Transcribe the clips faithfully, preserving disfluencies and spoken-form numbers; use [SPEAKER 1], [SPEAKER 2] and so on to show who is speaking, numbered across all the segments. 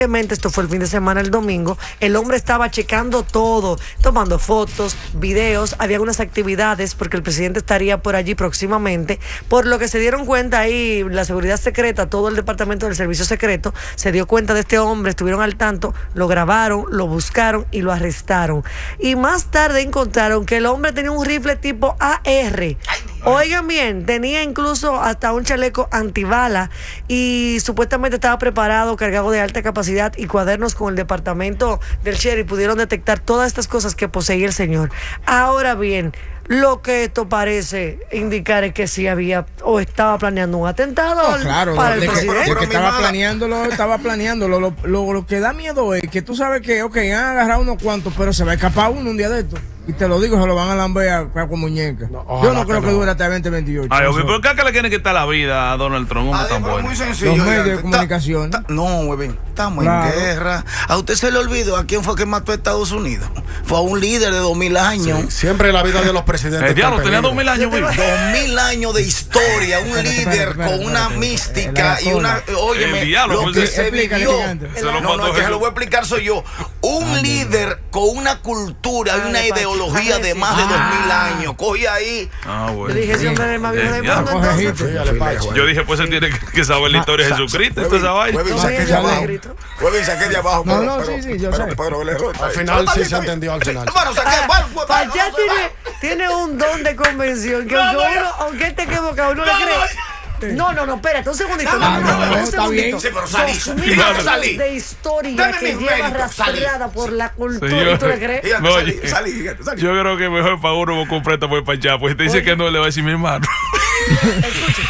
[SPEAKER 1] Esto fue el fin de semana, el domingo. El hombre estaba checando todo, tomando fotos, videos, había unas actividades porque el presidente estaría por allí próximamente, por lo que se dieron cuenta ahí la seguridad secreta, todo el departamento del servicio secreto se dio cuenta de este hombre, estuvieron al tanto, lo grabaron, lo buscaron y lo arrestaron. Y más tarde encontraron que el hombre tenía un rifle tipo A R. Oigan bien, tenía incluso hasta un chaleco antibala y supuestamente estaba preparado, cargado de alta capacidad, y cuadernos con el departamento del sheriff pudieron detectar todas estas cosas que poseía el señor. Ahora bien, lo que esto parece indicar es que sí había o estaba planeando un atentado
[SPEAKER 2] no, claro,
[SPEAKER 1] para
[SPEAKER 2] el
[SPEAKER 1] el presidente.
[SPEAKER 2] Que, que estaba planeándolo, estaba planeándolo. Lo, lo, lo que da miedo es que tú sabes que, ok, han agarrado unos cuantos, pero se va a escapar uno un día de esto. Y te lo digo, se lo van a lamber con muñeca. No, yo no creo que, que no. dure hasta veinte veintiocho.
[SPEAKER 3] Ay, okay, ¿por qué que le quieren quitar la vida a Donald Trump?
[SPEAKER 4] Ah,
[SPEAKER 3] tan bueno?
[SPEAKER 4] Muy sencillo.
[SPEAKER 2] Los medios de comunicación.
[SPEAKER 4] Ta, ta, no, muy bien. Estamos claro. en guerra. A usted se le olvidó a quién fue que mató a Estados Unidos. Fue a un líder de dos mil años. Sí,
[SPEAKER 5] siempre la vida de los presidentes.
[SPEAKER 3] El diablo tenía dos mil años.
[SPEAKER 4] Dos mil años de historia. Un líder espera, espera, con una espera, mística espera, y una. Óyeme,
[SPEAKER 3] diablo,
[SPEAKER 4] lo que se vivió.
[SPEAKER 3] Se lo
[SPEAKER 4] no, no, es que se lo voy a explicar soy yo. Un ah, líder con una cultura y una ideología de más de dos mil años. Cogí ahí.
[SPEAKER 3] Ah, bueno.
[SPEAKER 1] Yo dije, ese hombre es el más viejo del mundo, entonces.
[SPEAKER 3] Yo dije, pues él tiene que saber la historia de Jesucristo. Esto es esa vaina.
[SPEAKER 4] Saqué de abajo. Saqué de abajo.
[SPEAKER 2] No, no, sí, sí, yo sé.
[SPEAKER 5] Al final sí se entendió, al final.
[SPEAKER 4] Bueno, saqué.
[SPEAKER 1] Pachá tiene un don de convención que aunque él te equivoca, uno le cree. No, no, no, espérate, un segundito. No, no, no, un segundito.
[SPEAKER 4] Sí, pero salí.
[SPEAKER 1] Dos mil años de historia que lleva arrastrada por la cultura. ¿Y tú le crees?
[SPEAKER 3] No, salí, salí. Yo creo que mejor para uno buscar un préstamo para allá, porque te dice que no le va a decir mi hermano.
[SPEAKER 1] Escuche.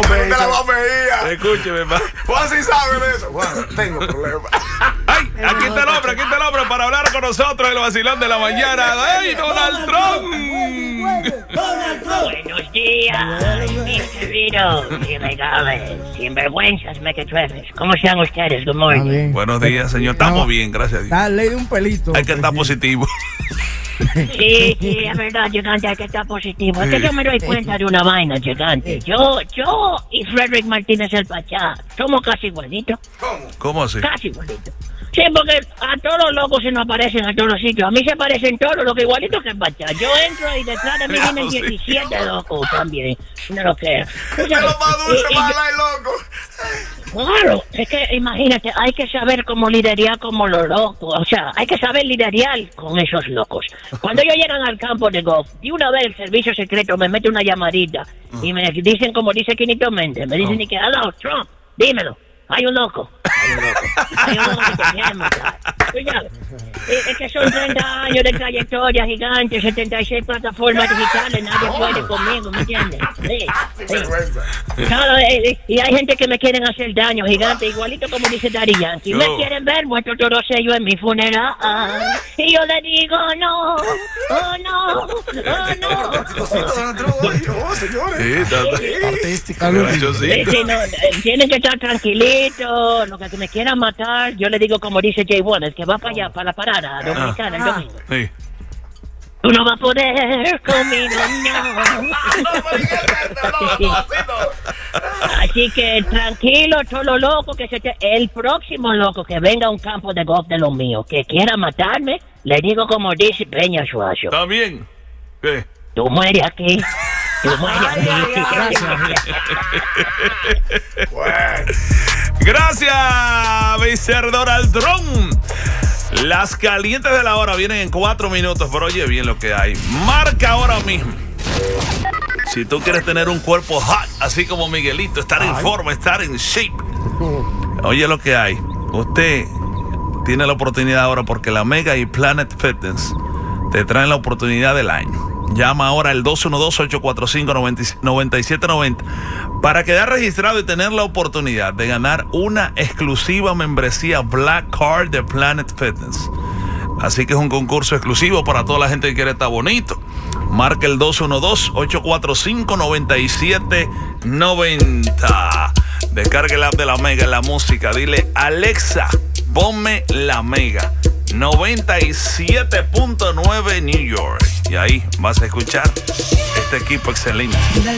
[SPEAKER 3] Escúcheme, hermano.
[SPEAKER 4] Juan sí sabe de eso. Juan, tengo problemas.
[SPEAKER 3] Ay, aquí está el hombre, aquí está el hombre para hablar con nosotros el vacilón de la mañana. ¡Ay, Donald Trump!
[SPEAKER 6] Buenos días, mis queridos ilegales, sinvergüenzas, mequetrefes. ¿Cómo están ustedes? Good morning.
[SPEAKER 3] Buenos días, señor. Estamos bien, gracias a Dios.
[SPEAKER 2] Está ley de un pelito.
[SPEAKER 3] Hay que estar positivo.
[SPEAKER 6] Sí, sí, es verdad, Gigante, hay que estar positivo. Es que yo me doy cuenta de una vaina, Gigante. Yo, yo y Frederick Martínez el Pachá somos casi igualitos.
[SPEAKER 4] ¿Cómo?
[SPEAKER 3] ¿Cómo así?
[SPEAKER 6] Casi igualitos. Sí, porque a todos los locos se nos aparecen a todos los sitios. A mí se parecen todos los que igualitos que el Pachá. Yo entro y detrás de mí vienen diecisiete locos también. No lo creas.
[SPEAKER 4] Es que lo más dulce para hablar, loco.
[SPEAKER 6] Claro, es que imagínate, hay que saber cómo liderar como los locos. O sea, hay que saber liderar con esos locos. Cuando ellos llegan al campo de golf, de una vez el servicio secreto me mete una llamadita y me dicen, como dice Quinito Méndez, me dicen, que, hello, Trump, dímelo. Hay un loco. Hay un loco. Hay un loco que te quiere matar. Es que son treinta años de trayectoria gigante, setenta y seis plataformas digitales, nadie puede conmigo, ¿me entiendes? Sí, sí. Claro, eh, y hay gente que me quieren hacer daño, gigante, igualito como dice Daddy Yankee. No. Me quieren ver muerto todo sello en mi funeral. Y yo le digo no, oh no, oh no.
[SPEAKER 4] Señores.
[SPEAKER 5] Artística.
[SPEAKER 6] Tienen que estar tranquilitos. Lo que me quieran matar, yo le digo como dice Jay One, el que va para allá, para la parada dominicana el domingo.
[SPEAKER 3] Sí.
[SPEAKER 6] Tú no vas a poder conmigo, no. Así que tranquilo, todo loco que se te... El próximo loco que venga a un campo de golf de los míos, que quiera matarme, le digo como dice Peña Suazo.
[SPEAKER 3] ¿Está bien? ¿Qué?
[SPEAKER 6] Tú mueres aquí. Tú mueres aquí.
[SPEAKER 3] Bueno. Gracias, mister Donald Trump. Las calientes de la hora vienen en cuatro minutos, pero oye bien lo que hay. Marca ahora mismo. Si tú quieres tener un cuerpo hot, así como Miguelito, estar en forma, estar en shape. Oye lo que hay. Usted tiene la oportunidad ahora porque la Mega y Planet Fitness te traen la oportunidad del año. Llama ahora al dos uno dos, ocho cuatro cinco, nueve siete nueve cero para quedar registrado y tener la oportunidad de ganar una exclusiva membresía Black Card de Planet Fitness. Así que es un concurso exclusivo para toda la gente que quiere estar bonito. Marca el dos uno dos, ocho cuatro cinco, nueve siete nueve cero. Descargue el app de la Mega en la música. Dile, Alexa, ponme la Mega noventa y siete punto nueve New York. Y ahí vas a escuchar este equipo excelente.